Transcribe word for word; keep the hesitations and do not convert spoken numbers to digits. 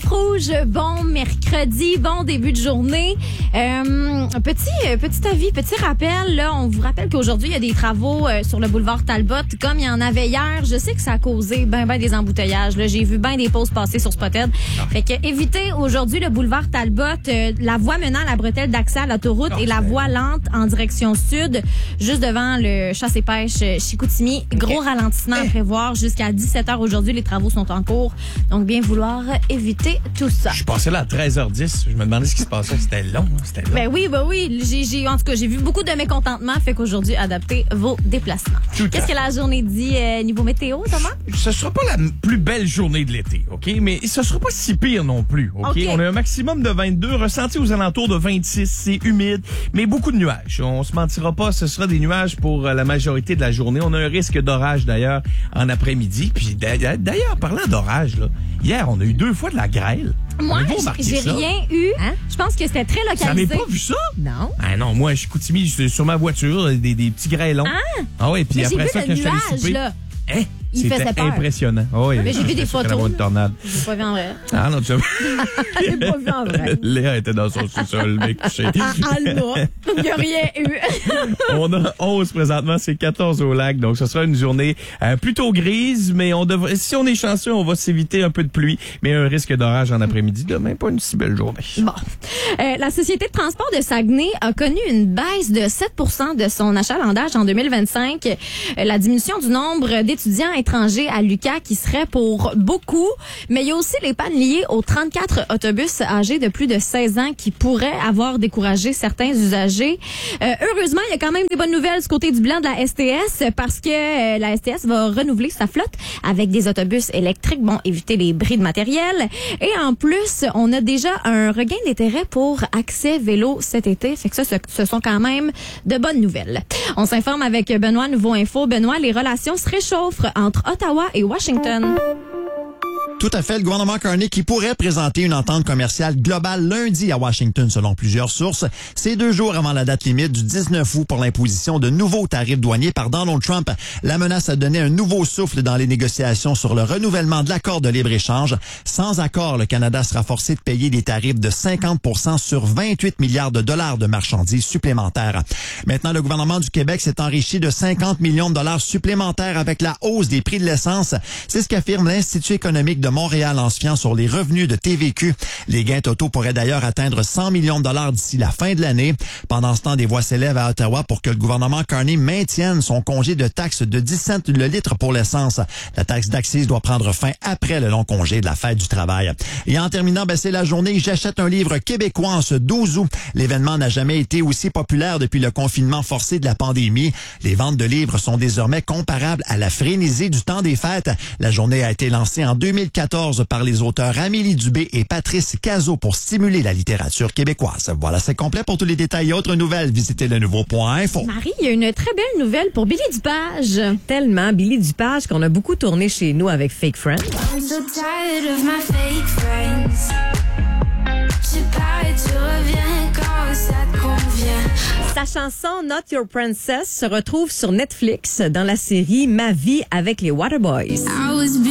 Rouge, bon mercredi, bon début de journée. Euh, petit, petit avis, petit rappel, là, on vous rappelle qu'aujourd'hui, il y a des travaux euh, sur le boulevard Talbot, comme il y en avait hier. Je sais que ça a causé ben, ben des embouteillages. Là. J'ai vu ben des pauses passer sur Spotted. Ah. Fait que évitez aujourd'hui le boulevard Talbot, euh, la voie menant à la bretelle d'accès à l'autoroute oh, et la voie lente en direction sud, juste devant le chasse et pêche Chicoutimi. Gros okay. ralentissement à prévoir jusqu'à dix-sept heures aujourd'hui. Les travaux sont en cours. Donc, bien vouloir éviter tout ça. Je suis passé là à treize heures dix. Je me demandais ce qui se passait. C'était long. C'était long. Ben oui, ben oui. J'ai, j'ai, en tout cas, j'ai vu beaucoup de mécontentement. Fait qu'aujourd'hui, adaptez vos déplacements. Tout Qu'est-ce que la journée dit euh, niveau météo, Thomas? Ce sera pas la plus belle journée de l'été, OK? Mais ce sera pas si pire non plus, OK? okay. On a un maximum de vingt-deux, ressenti aux alentours de vingt-six. C'est humide, mais beaucoup de nuages. On se mentira pas, ce sera des nuages pour la majorité de la journée. On a un risque d'orage, d'ailleurs, en après-midi. Puis d'ailleurs, parlant d'orage, là, hier, on a eu deux fois de la grêle. Moi, j'ai ça. rien eu. Hein? Je pense que c'était très localisé. Vous n'avez pas vu ça? Non. Ah non, moi, je suis Chicoutimi sur ma voiture, des, des petits grêlons. Ah, ah oui, puis mais après ça, quand je suis allé souper... Là. Hein? Il C'était faisait peur. impressionnant. Oh, oui, mais j'ai vu des photos. Une tornade. J'ai pas vu en vrai. Ah non, tu as j'ai pas vu en vrai. Léa était dans son sous-sol, mec, couché. Ah, Alma. Il n'y a rien eu. On a onze présentement, c'est quatorze au lac. Donc, ce sera une journée euh, plutôt grise, mais on devrait, si on est chanceux, on va s'éviter un peu de pluie, mais un risque d'orage en après-midi. Demain, pas une si belle journée. Bon. Euh, la Société de transport de Saguenay a connu une baisse de sept pour cent de son achalandage en deux mille vingt-cinq. Euh, la diminution du nombre d'étudiants étrangers à l'U Q A M qui serait pour beaucoup, mais il y a aussi les pannes liées aux trente-quatre autobus âgés de plus de seize ans qui pourraient avoir découragé certains usagers. Euh, heureusement, il y a quand même des bonnes nouvelles du côté du bilan de la S T S parce que euh, la S T S va renouveler sa flotte avec des autobus électriques, bon, éviter les bris de matériel. Et en plus, on a déjà un regain d'intérêt pour accès vélo cet été. Fait que ça, ce, ce sont quand même de bonnes nouvelles. On s'informe avec Benoît, Nouveau Info. Benoît, les relations se réchauffent entre Ottawa et Washington. Tout à fait. Le gouvernement Carney qui pourrait présenter une entente commerciale globale lundi à Washington, selon plusieurs sources. C'est deux jours avant la date limite du dix-neuf août pour l'imposition de nouveaux tarifs douaniers par Donald Trump. La menace a donné un nouveau souffle dans les négociations sur le renouvellement de l'accord de libre-échange. Sans accord, le Canada sera forcé de payer des tarifs de cinquante pour cent sur vingt-huit milliards de dollars de marchandises supplémentaires. Maintenant, le gouvernement du Québec s'est enrichi de cinquante millions de dollars supplémentaires avec la hausse des prix de l'essence. C'est ce qu'affirme l'Institut économique de Montréal en se fiant sur les revenus de T V Q. Les gains totaux pourraient d'ailleurs atteindre cent millions de dollars d'ici la fin de l'année. Pendant ce temps, des voix s'élèvent à Ottawa pour que le gouvernement Carney maintienne son congé de taxe de dix cents le litre pour l'essence. La taxe d'accise doit prendre fin après le long congé de la fête du travail. Et en terminant, ben, c'est la journée J'achète un livre québécois en ce douze août. L'événement n'a jamais été aussi populaire depuis le confinement forcé de la pandémie. Les ventes de livres sont désormais comparables à la frénésie du temps des fêtes. La journée a été lancée en deux mille quatorze par les auteurs Amélie Dubé et Patrice Cazot pour stimuler la littérature québécoise. Voilà, c'est complet. Pour tous les détails et autres nouvelles, visitez le nouveau point info. Marie, il y a une très belle nouvelle pour Billy Dupage. Tellement, Billy Dupage qu'on a beaucoup tourné chez nous avec Fake Friends. I'm so tired of my fake friends. Je parie, tu reviens quand ça te convient. Sa chanson Not Your Princess se retrouve sur Netflix dans la série Ma vie avec les Waterboys.